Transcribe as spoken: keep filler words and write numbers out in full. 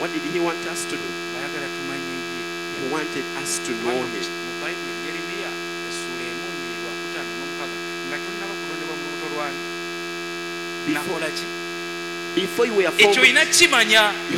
What did he want us to do? Bayagala tumanye ye. He wanted us to know him. Mu Bible Yeremiya essula emu lwakutaano n'omukaaga nga tonnaba kulondebwa mu lubuto lwange. Nakola ki? Before you were Ekyo formed, olina kimanya.